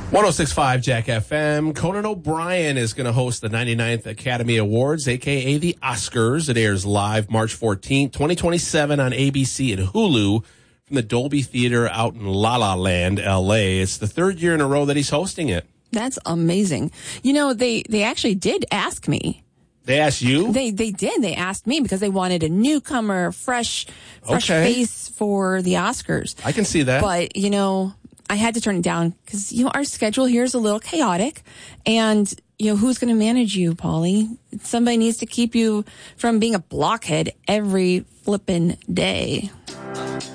106.5 Jack FM. Conan O'Brien is going to host the 99th Academy Awards, a.k.a. the Oscars. It airs live March 14th, 2027 on ABC and Hulu from the Dolby Theater out in La La Land, L.A. It's the third year in a row that he's hosting it. That's amazing. You know, they actually did ask me. They asked you? They did. They asked me because they wanted a newcomer, fresh face for the Oscars. I can see that. But, you know, I had to turn it down because, you know, our schedule here is a little chaotic. And, you know, who's going to manage you, Paulie? Somebody needs to keep you from being a blockhead every flippin' day.